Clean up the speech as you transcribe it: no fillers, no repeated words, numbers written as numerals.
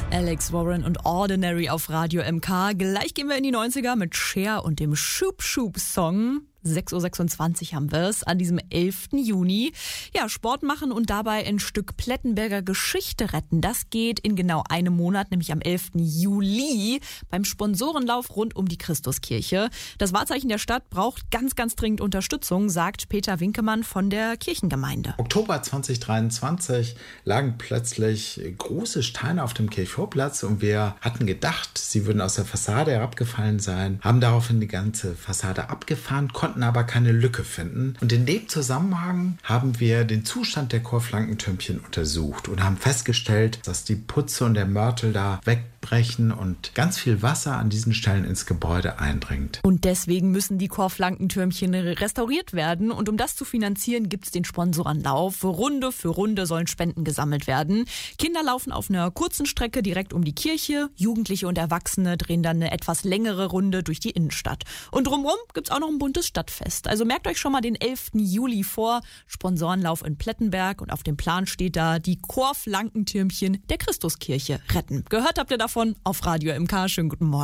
Alex Warren und Ordinary auf Radio MK. Gleich gehen wir in die 90er mit Cher und dem Shoop Shoop Song. 6.26 Uhr haben wir es an diesem 11. Juni. Ja, Sport machen und dabei ein Stück Plettenberger Geschichte retten. Das geht in genau einem Monat, nämlich am 11. Juli beim Sponsorenlauf rund um die Christuskirche. Das Wahrzeichen der Stadt braucht ganz, ganz dringend Unterstützung, sagt Peter Winkemann von der Kirchengemeinde. Oktober 2023 lagen plötzlich große Steine auf dem Kirchvorplatz und wir hatten gedacht, sie würden aus der Fassade herabgefallen sein, haben daraufhin die ganze Fassade abgefahren, konnten aber keine Lücke finden. Und in dem Zusammenhang haben wir den Zustand der Chorflankentürmchen untersucht und haben festgestellt, dass die Putze und der Mörtel da wegbrechen und ganz viel Wasser an diesen Stellen ins Gebäude eindringt. Und deswegen müssen die Chorflankentürmchen restauriert werden. Und um das zu finanzieren, gibt es den Sponsorenlauf. Runde für Runde sollen Spenden gesammelt werden. Kinder laufen auf einer kurzen Strecke direkt um die Kirche. Jugendliche und Erwachsene drehen dann eine etwas längere Runde durch die Innenstadt. Und drumherum gibt es auch noch ein buntes Stadtfest. Also merkt euch schon mal den 11. Juli vor. Sponsorenlauf in Plettenberg. Und auf dem Plan steht da, die Chorflankentürmchen der Christuskirche retten. Gehört habt ihr davon auf Radio MK. Schönen guten Morgen.